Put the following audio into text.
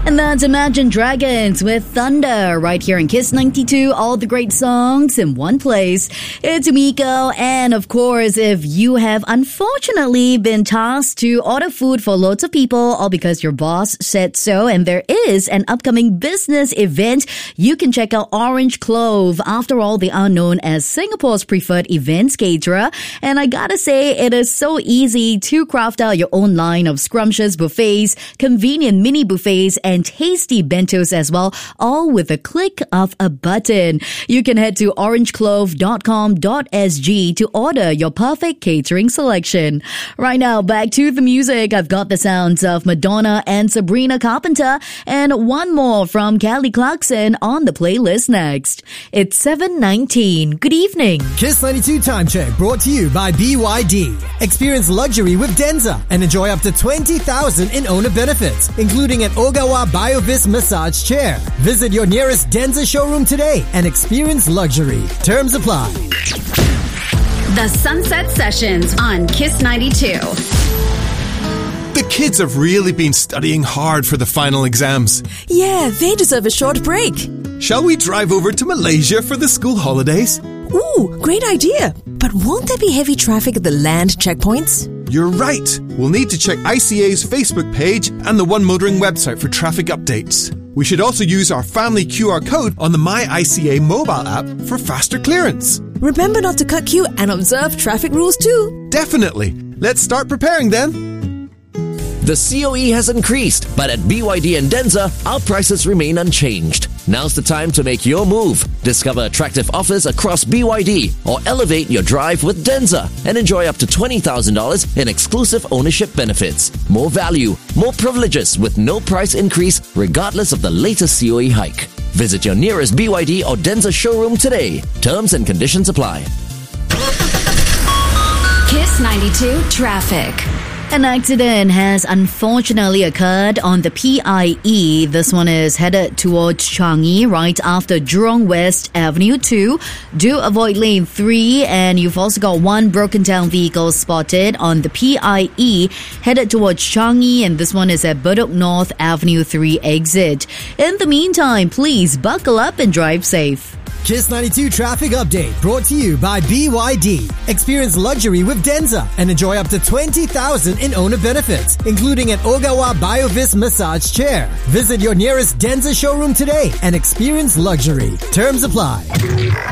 And that's Imagine Dragons with Thunder right here in Kiss 92. All the great songs in one place. It's Umiko. And of course, if you have unfortunately been tasked to order food for loads of people, all because your boss said so, and there is an upcoming business event, you can check out Orange Clove. After all, they are known as Singapore's preferred events caterer. And I gotta say, it is so easy to craft out your own line of scrumptious buffets, convenient mini buffets, and tasty bentos as well, all with a click of a button. You can head to orangeclove.com.sg to order your perfect catering selection. Right now, back to the music. I've got the sounds of Madonna and Sabrina Carpenter, and one more from Kelly Clarkson on the playlist next. It's 7:19. Good evening. Kiss 92 Time Check brought to you by BYD. Experience luxury with Denza and enjoy up to 20,000 in owner benefits, including an Ogawa BioVis massage chair. Visit your nearest Denza showroom today and experience luxury. Terms apply. The Sunset Sessions on Kiss 92. The kids have really been studying hard for the final exams. Yeah, they deserve a short break. Shall we drive over to Malaysia for the school holidays? Ooh, great idea. But won't there be heavy traffic at the land checkpoints? You're right. We'll need to check ICA's Facebook page and the One Motoring website for traffic updates. We should also use our family QR code on the My ICA mobile app for faster clearance. Remember not to cut queue and observe traffic rules too. Definitely. Let's start preparing then. The COE has increased, but at BYD and Denza, our prices remain unchanged. Now's the time to make your move. Discover attractive offers across BYD or elevate your drive with Denza and enjoy up to $20,000 in exclusive ownership benefits. More value, more privileges with no price increase regardless of the latest COE hike. Visit your nearest BYD or Denza showroom today. Terms and conditions apply. Kiss 92 Traffic. An accident has unfortunately occurred on the PIE. This one is headed towards Changi right after Jurong West Avenue 2. Do avoid lane 3, and you've also got one broken down vehicle spotted on the PIE headed towards Changi, and this one is at Bedok North Avenue 3 exit. In the meantime, please buckle up and drive safe. Kiss 92 Traffic Update brought to you by BYD. Experience luxury with Denza and enjoy up to 20,000 in owner benefits, including an Ogawa BioVis massage chair. Visit your nearest Denza showroom today and experience luxury. Terms apply.